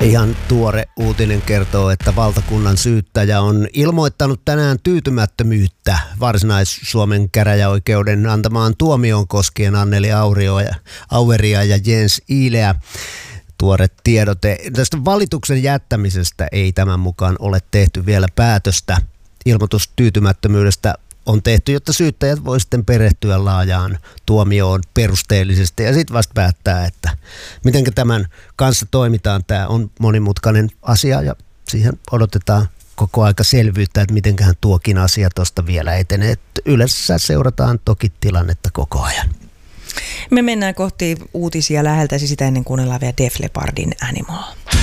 Ihan tuore uutinen kertoo, että valtakunnan syyttäjä on ilmoittanut tänään tyytymättömyyttä Varsinais-Suomen käräjäoikeuden antamaan tuomioon koskien Anneli Aueria ja Jens Ileä. Tuore tiedote. Tästä valituksen jättämisestä ei tämän mukaan ole tehty vielä päätöstä. Ilmoitus tyytymättömyydestä on tehty, jotta syyttäjät voi sitten perehtyä laajaan tuomioon perusteellisesti ja sitten vasta päättää, että miten tämän kanssa toimitaan. Tämä on monimutkainen asia ja siihen odotetaan koko aika selvyyttä, että mitenköhän tuokin asia tuosta vielä etenee. Yleensä seurataan toki tilannetta koko ajan. Me mennään kohti uutisia läheltä, sitä ennen kuunnellaan vielä Def Leppardin Animal.